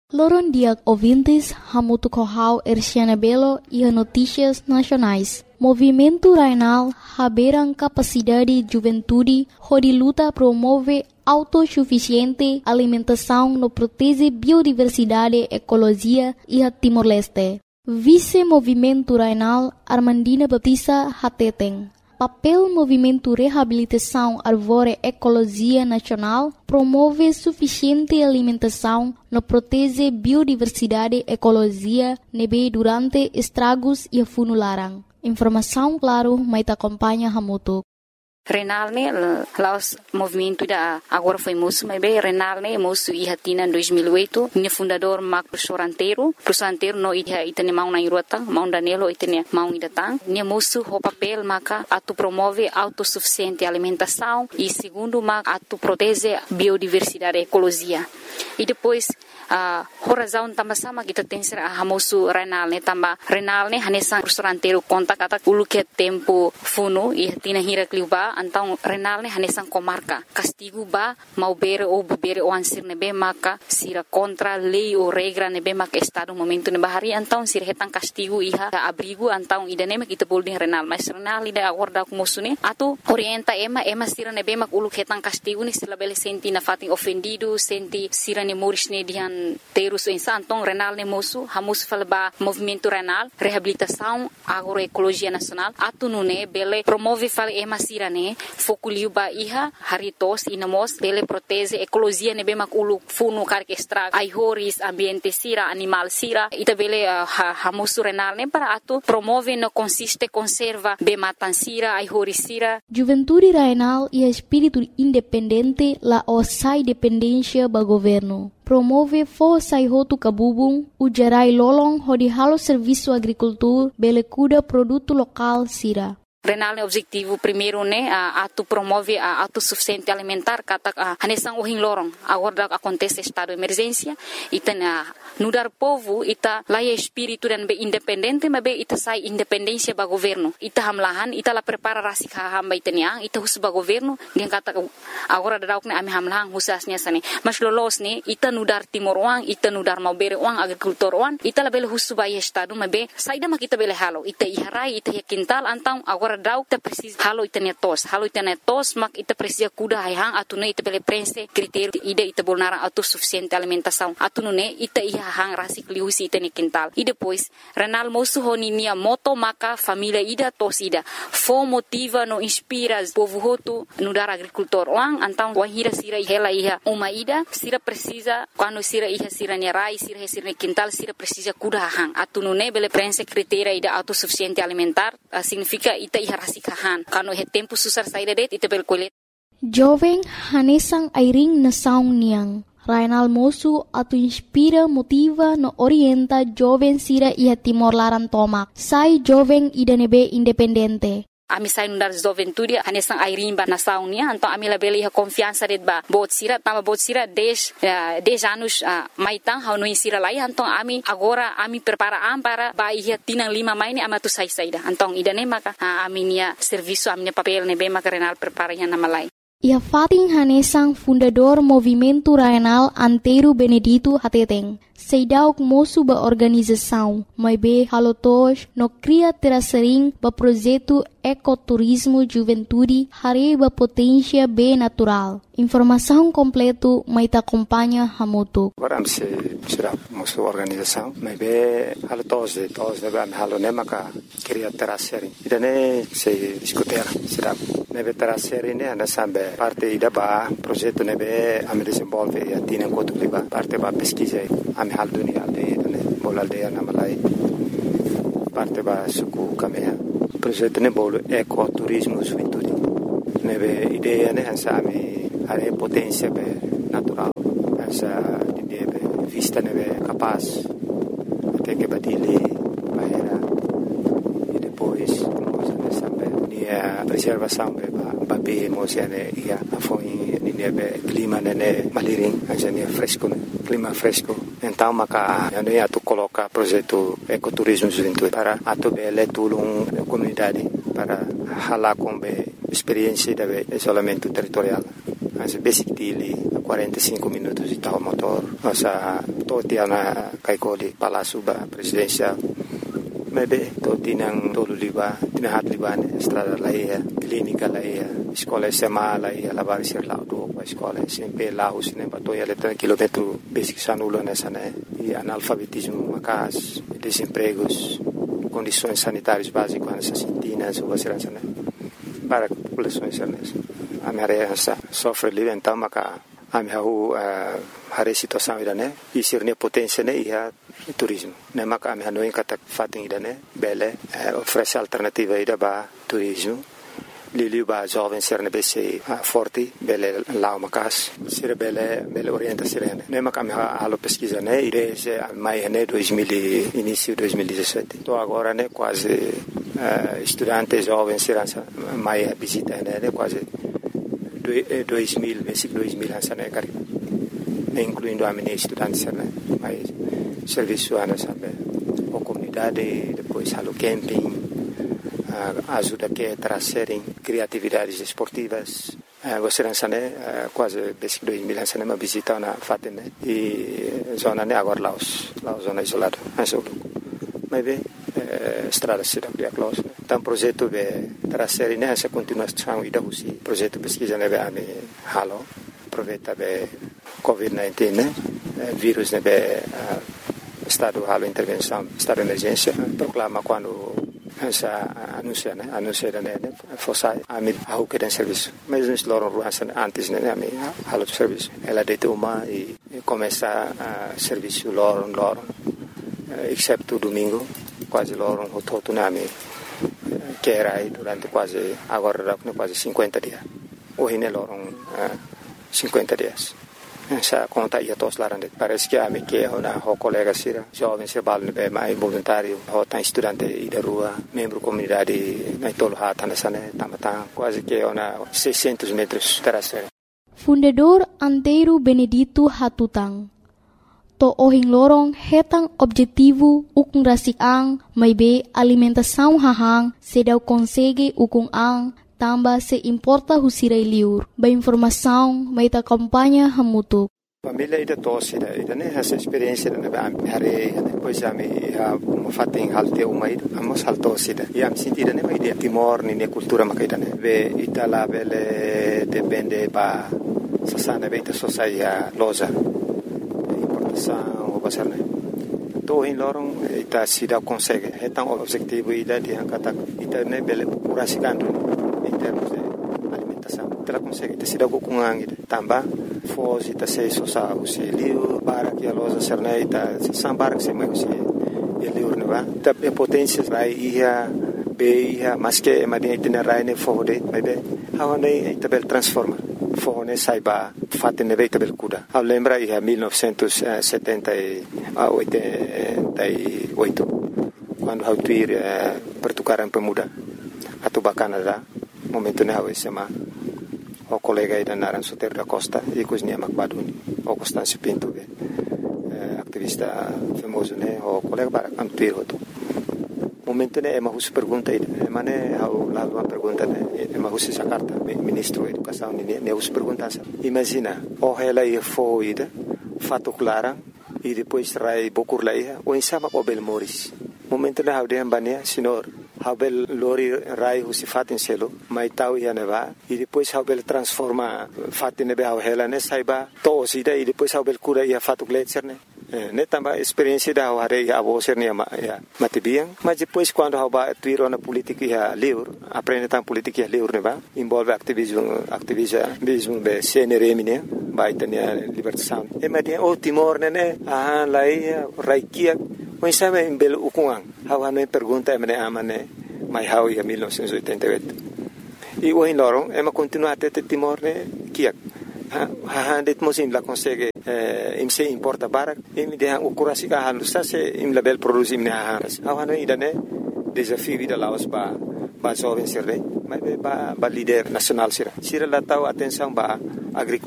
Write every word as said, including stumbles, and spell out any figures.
Loron dia ouvintes, Hamuto Corral, Erciana Belo e a Notícias Nacionais. Movimento Rainal, Haberan Capacidade Juventude, Rodi Luta promove autossuficiente alimentação no protege biodiversidade, ecologia e a Timor-Leste. Vice-Movimento Rainal, Armandina Batista Hateten. Papel Movimento Reabilitação Arvore Ecologia Nacional promove suficiente alimentação no protege biodiversidade ecologia nebe durante estragos e funularan. Informação claro, mas te acompanha Hamuto. Renal ne laos movimento da agora foi moço, mas bem Renal ne moço e hatina em dois mil e oito, ne fundador Marco professor Anteiro, professor Anteiro no ita itane mau na irota, mau Danilo itane mau idatang, ne moço o papel maca atu promove autossuficiente alimentação e segundo maca atu protege biodiversidade ecologia. E depois a uh, razão também sama kita tem ser a moço Renal ne tamba Renal ne hanesan professor Anteiro conta kata ulu que tempo funo e hatina hira kliuba então Renal ne hanesan comarca castigo ba mau bere ou bebere ou ansir nebe maka sira contra lei ou regra nebe maka estado momento ne bahari então sira hetan castigo iha abrigo então idane mak kita bolding Renal mas Renal ida acorda com moço ne atu orienta ema ema sira nebe mak ulu hetan castigo ni sila bele senti na fatin ofendido senti sira ne moris ne dihan terus insan então Renal ne moço hamus falba movimento Renal reabilitação agroecologia nacional atu nune bele promove fal ema sira ne fokuliu ba iha haritos inamos bele protege ecologia nebe mak ulu funu karke extra ai horis ambiente sira animal sira ita bele uh, hamusu Renal ne para atu promove no consiste conserva be matan sira ai horis sira. Juventude Rainal e espírito independente la osai dependência ba governo. Promove força e roto cabubung, o gerai lolong hodi halo serviço agricultor bele cuda produto local sira. Renal ne objetivo primeiro ne a atu promove a autossuficiente alimentar kata hanesan ohin lorong agora acontece estado de emergência ita na nudar povo ita laia espírito dan be independente mas be ita sai independência ba governo ita hamlahan ita la prepara rasik hamba itania ita hus ba governo dia kata agora dauk ne ami hamlahan husasnya sane mas lolos ne ita nudar timor wang ita nudar mau bere wang agricultor wang ita la bele hus ba estado mas be saida mak ita bele halo ita iharai ita quintal antang agora dauk ta precisa halo itania tos halo itania tos mak ita precisa kuda hayang atune ita bele prense critério ida ita bolnara autossuficiente alimentação atune ita iha hang rasik liusi itani quintal e depois Renal moço honinia moto maka família ida tos ida fo motiva no inspira povo hoto no dar agricultor wang antang wahira sira hela iha uma ida sira precisa quando sira iha sira nerai sira sira quintal sira precisa kuda hang atune bele prense critério ida autossuficiente alimentar uh, significa ita iha rasikahan kano he tempo susar saída det ita bel kolet jovem hanesang airing na saung niang Rainal moço atu inspira motiva no orienta jovem sira ia Timor Laran tomak sai jovem ida nebe independente. Ami sai nundar juventude hanesang airing ba na saung nia então ami la beli ha confiança det ba bot sira tama bot sira dez dez anos uh, maitang hau no sira lai então ami agora ami prepara am para ba ia tinang lima mai ni amatu sai saida então ida ne maka uh, ami nia serviço ami papel ne be maka Renal prepara ia na malai. Ia fating hanesang fundador Movimento Rainal Anteiro Benedito Hateteng. Seidauk moço ba organização, mas be halotos no cria terasering ba projeto ecoturismo juventude hare ba potência be natural. Informação completo mai ta acompanha Hamuto. Agora se será moço organização, mas be halotos de tos de am halone maka cria terasering. Idane se escutar será nebe terasering ne ana sambe parte ida ba projeto nebe am desenvolve e atina kotu liba parte ba pesquisa am hal dunia aldeia ne bol aldeia na malai parte ba suku kamea projeto ne bol ecoturismo juventude nebe ideia ne ansami are potência be natural essa ideia be vista nebe capaz até que badile bahera e depois coisa ne sambe a preservação be ba be mosiane ia afoi ne be clima ne maliring ajane fresco clima fresco então maka eu atu coloca projeto ecoturismo juventude para atu bele tulung comunidade para hala com be experiência de isolamento territorial as basic dili quarenta e cinco minutos de tal motor nossa toti ana kaikoli Palácio ba presidencial. Maybe toti nang tolo liba, tinahat liba ne estrada laia, clínica laia, escola S M A laia, lavar ser lá do a escola sempre lá o cinema to ia letra quilômetro basic sanulo nessa né e analfabetismo macas, desempregos, condições sanitárias básicas nessas sintinas ou assim né para a população nessa a minha área sofre ali então maca a minha a a situação ida né e ser ne potência né e a turismo né maca a minha não encata fatem ida né bele oferece alternativa ida ba turismo Lili ba jovem ser ne bese forte bele lá macas ser bele bele orienta sirene né maca a minha alo pesquisa né e desde mai né dois mil início dois mil e dezessete tô agora né quase uh, estudante jovem ser mai visita né quase dois mil, basic dois mil ansa né cari, incluindo a minha estudante né, mas serviço ana sabe, a comunidade depois halo camping, uh, ajuda que trazerem criatividades esportivas, uh, você ansa né quase basic dois mil ansa né uma visita na fatem né e zona né agora lá os lá zona isolada, ansa mas bem estrada cidade de close então projeto de trazer nessa continuação e da usi projeto pesquisa né a me halo aproveita be covid dezenove né vírus né be estado halo intervenção estado de emergência proclama quando essa anuncia né anuncia né fosse a me a que tem serviço mas nós loram ruas antes né a me halo de serviço ela deita uma e começa a serviço loram loram exceto domingo quase loro o todo nami que era aí durante quase agora quase cinquenta dias hoje ne loro cinquenta dias essa conta ia todos lá dentro parece que a me que uma o colega sira jovem se balne be mais voluntário o tá estudante e da rua membro comunidade na tolo hata nessa né tamata quase que uma seiscentos metros terraceira Fundador Antero Benedito Hatutang to ohing lorong hetang objetivo ukung rasik ang may be alimentação hahang sedaw konsege ukung ang tamba se importa husiray liur ba informação may ta kampanya hamutuk família ida tosse ida ida né essa experiência né ba hare depois a me uma fating halte uma ida amos haltosse ida e am sentida né ida timor ni ne cultura makaida né be itala bele depende ba sasana be ita sosaia loja o pasar né to em lorong ita sida consegue então o objetivo ida de angkata ita né bele curasicando em termos de alimentação ela consegue ita sida kukungang ita tamba foz ita se sosa usi liu para que a loja serna ita sambar que se mai usi liu né ba ita potência vai ia be ia mas que madinha ita rai ne fode mai be hawane ita bel transforma Fone saiba fatte ne veita bel cuda. A lembra ia millenovecentosetenta e oito quando hau tuir eh, pertukaran pemuda atau Canada momento ne hau sema o colega ida naran Soter da Costa e cosnia Macbaduni o Constâncio Pinto eh, activista famoso ne o colega para antuir hotu momento ne ema hus pergunta ida ema ne hau la uma pergunta ne ema hus essa carta ministro da educação ne ne hus pergunta imagina o ela ia foi ida fato clara e depois rai bokur lá ia o insama o bel moris momento ne hau de ambania senhor hau bel lori rai hus fatin selo mai tau ia ne va e depois hau bel transforma fatin ne be hau ela ne saiba to sida e depois hau bel cura ia fato gletser ne ne tambah experiência da hare ya abo ser ne ya matibiang mas depois quando hau ba tuiro na política ya liur aprende tam política ya liur ne ba envolve ativismo ativismo be C N R M ne ba itania libertação e ma dia o timor ne ne ah lai raikia o sabe em belo ukuang hau ane pergunta e me amane mai hau ya mil novecentos e oitenta e oito e o em lorong e ma continua até timor ne kiak ha ha det mosim la consegue eh, im se importa barak im de han ukurasi ka halu sa se im label produzim ne ha ha ida ne desafio vida laos ba ba jovem sirre mas ba ba líder nacional sira sira la tau atenção ba agricultura